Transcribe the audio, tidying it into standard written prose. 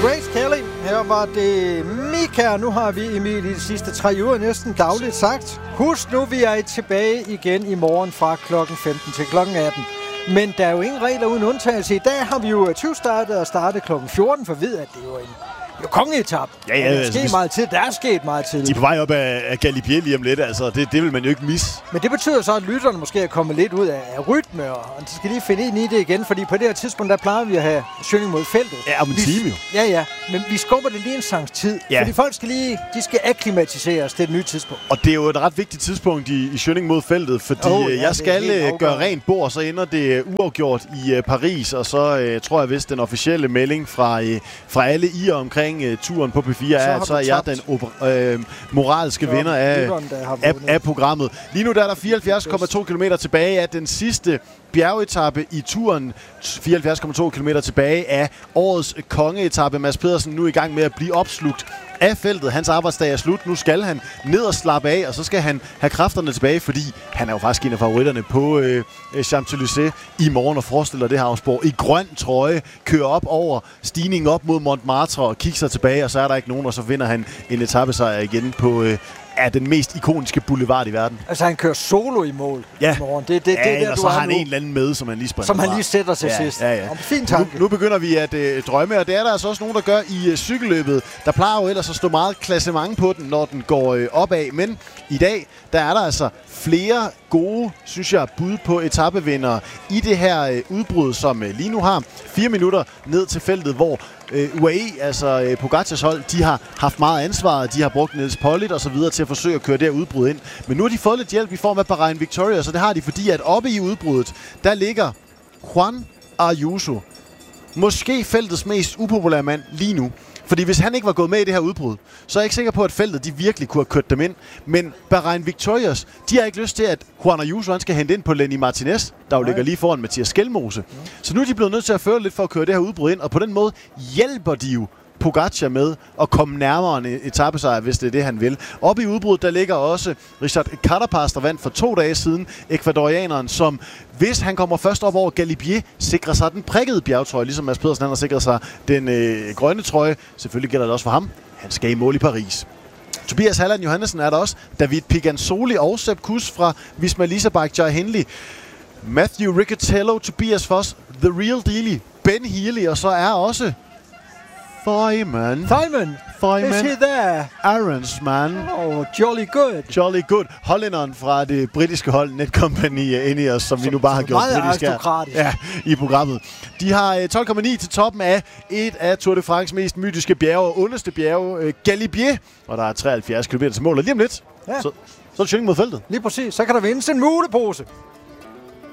Grace Kelly. Her var det Mika. Nu har vi Emil i de sidste 3 uger næsten dagligt sagt. Husk nu, vi er tilbage igen i morgen fra klokken 15 til klokken 18. Men der er jo ingen regler uden undtagelse. I dag har vi jo 20 startet og startet klokken 14, for ved at det er jo en kongeetap. Ja, der er sket meget tid. Der er sket meget tid. De er på vej op af Galibier lige om lidt, altså. Det vil man jo ikke misse. Men det betyder så, at lytterne måske er kommet lidt ud af rytme, og de skal lige finde ind i det igen, fordi på det her tidspunkt, der plejer vi at have Schønning mod feltet. Ja, om en time jo. Ja, men vi skubber det lige en sangs tid, fordi folk skal akklimatiseres til et nyt tidspunkt. Og det er jo et ret vigtigt tidspunkt i Schønning mod feltet, fordi jeg skal gøre rent bord, så ender det uafgjort i Paris, og så tror jeg vist den officielle melding fra alle i og omkring turen på P4 er, at så er jeg den moralske vinder af programmet. Lige nu der er der 74,2 km tilbage af den sidste bjergetappe i turen. 74,2 km tilbage af årets kongeetappe. Mads Pedersen nu i gang med at blive opslugt af feltet. Hans arbejdsdag er slut. Nu skal han ned og slappe af, og så skal han have kræfterne tilbage, fordi han er jo faktisk en af favoritterne på Champs-Élysées i morgen og forestiller det her Havnsborg i grøn trøje, kører op over stigningen op mod Montmartre og kigger sig tilbage, og så er der ikke nogen, og så vinder han en etapesejr igen på den mest ikoniske boulevard i verden. Altså han kører solo i mål i morgen. Det der, og så har han en eller anden med, som han lige springer som han lige sætter til sidst. Fint tanke. Nu begynder vi at drømme, og det er der altså også nogen, der gør i cykelløbet. Der plejer jo ellers at stå meget klassement på den, når den går opad. Men i dag, der er der altså flere gode, synes jeg, bud på etapevindere i det her udbrud, som lige nu har 4 minutter ned til feltet, hvor UAE, altså Pogacars hold, de har haft meget ansvar. De har brugt Nils Pollitt og så videre til at forsøge at køre det her udbrud ind. Men nu har de fået lidt hjælp i form af Bahrain Victoria, så det har de, fordi at oppe i udbruddet, der ligger Juan Ayuso. Måske feltets mest upopulære mand lige nu. Fordi hvis han ikke var gået med i det her udbrud, så er jeg ikke sikker på, at feltet de virkelig kunne have kørt dem ind. Men Bahrain Victorious, de har ikke lyst til, at Juan Ayuso han skal hente ind på Lenny Martinez, der jo ligger lige foran Mathias Skelmose. Så nu er de blevet nødt til at føre lidt for at køre det her udbrud ind, og på den måde hjælper de jo Pogacar med at komme nærmere en etapesejr, hvis det er det, han vil. Oppe i udbruddet, der ligger også Richard Carapaz, der vandt for 2 dage siden, ekvadorianeren, som hvis han kommer først op over Galibier, sikrer sig den prikkede bjergtrøje, ligesom Mads Pedersen han har sikret sig den grønne trøje. Selvfølgelig gælder det også for ham. Han skal i mål i Paris. Tobias Halland Johannesen er der også. David Piganzoli og Sepp Kuss fra Visma Leasebike, Jai Hindley, Matthew Riccatello, Tobias Foss, The Real Deal, Ben Healy, og så er også Feynman. Is he there? Aronsman. Oh, jolly good. Hollænderen fra det britiske hold Netcompany Ineos, som vi nu bare har gjort britisk i programmet. De har 12,9 til toppen af et af Tour de France mest mytiske bjerge og underste bjerge, Galibier. Og der er 73 km til mål, og lige om lidt, så er det Schønning mod feltet. Lige præcis. Så kan der vindes en mulepose.